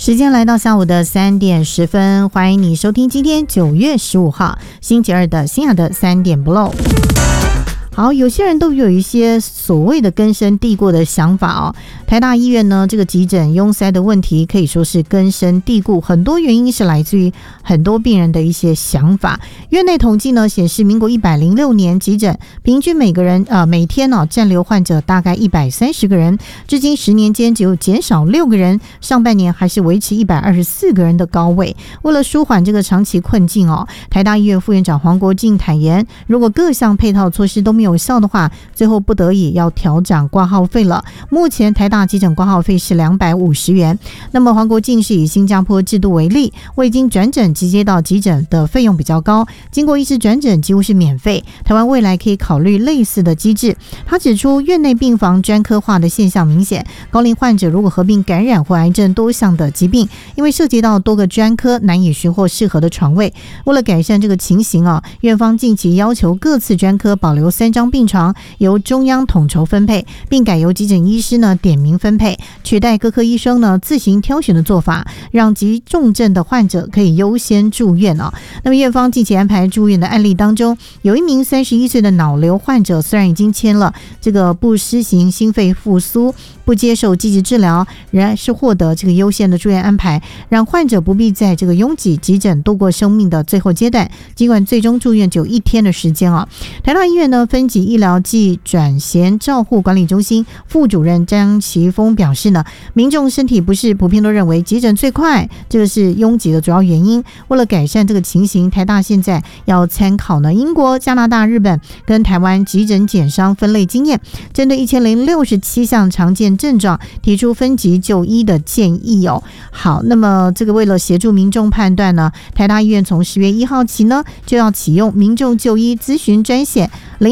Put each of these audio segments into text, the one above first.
时间来到下午的3点10分，欢迎你收听今天9月15号星期二的新雅的3点不漏。好，有些人都有一些所谓的根深蒂固的想法哦。台大医院呢，这个急诊拥塞的问题可以说是根深蒂固，很多原因是来自于很多病人的一些想法。院内统计呢显示，民国106年急诊平均每天暂留患者大概130个人，至今10年间只有减少6个人，上半年还是维持124个人的高位。为了舒缓这个长期困境台大医院副院长黄国进坦言，如果各项配套措施都没有效的话，最后不得已要调涨挂号费了。目前台大急诊挂号费是250元。那么黄国进是以新加坡制度为例，未经转诊直接到急诊的费用比较高，经过医师转诊几乎是免费。台湾未来可以考虑类似的机制。他指出，院内病房专科化的现象明显，高龄患者如果合并感染或癌症多项的疾病，因为涉及到多个专科，难以寻获适合的床位。为了改善这个情形院方近期要求各次专科保留3张病床，由中央统筹分配，并改由急诊医师点名分配，取代各科医生自行挑选的做法，让急重症的患者可以优先住院那么院方近期安排住院的案例当中，有一名31岁的脑瘤患者，虽然已经签了这个不施行心肺复苏、不接受积极治疗，仍然是获得这个优先的住院安排，让患者不必在这个拥挤急诊度过生命的最后阶段。尽管最终住院只有1天的时间台大医院分级医疗暨转衔照护管理中心副主任张奇峰表示民众身体不适普遍都认为急诊最快，这个是拥挤的主要原因。为了改善这个情形，台大现在要参考英国、加拿大、日本跟台湾急诊检伤分类经验，针对1067项常见症状提出分级就医的建议好，那么这个为了协助民众判断台大医院从10月1号起就要启用民众就医咨询专线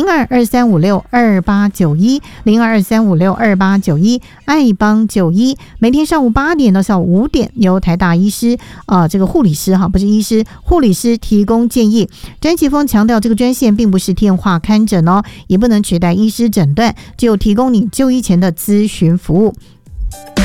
0223562891 0223562891爱帮就医，每天上午8点到下午5点，由台大医师这个护理师不是医师，护理师提供建议。詹奇峰强调，这个专线并不是电话看诊也不能取代医师诊断，只有提供你就医前的咨询服务。